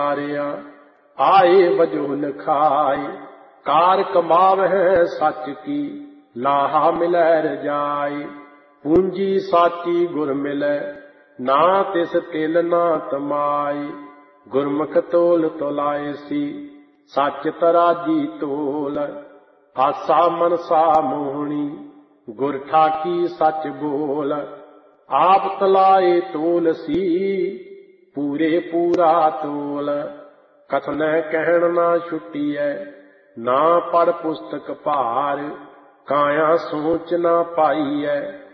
ਮਾਰਿਆ ਆਏ ਵਜੋ ਲਿਖਾਏ। ਕਾਰ ਕਮਾਵਹਿ ਸੱਚ ਕੀ ਲਾਹਾ ਮਿਲੈ ਰਜਾਈ। ਪੂੰਜੀ ਸਾਚੀ ਗੁਰ ਮਿਲੈ ਨਾ ਤਿਸ ਤਿਲ ਨਾ ਤਮਾਈ। ਗੁਰਮੁਖ ਤੋਲ ਤੋਲਾਏ ਸੀ ਸੱਚ ਤਰਾਜੀ ਤੋਲ। ਆਸਾ ਮਨਸਾ ਮੋਹਣੀ ਗੁਰ ਠਾਕੀ ਸੱਚ ਬੋਲ। ਆਪ ਤਲਾਏ ਤੋਲ ਸੀ ਪੂਰੇ ਪੂਰਾ ਤੋਲ। ਕਥਨੈ ਕਹਿਣ ਨਾ ਛੁਟੀਐ ਨਾ ਪੜ ਪੁਸਤਕ ਭਾਰ। ਕਾਇਆ ਸੋਚ ਨਾ ਪਾਈਐ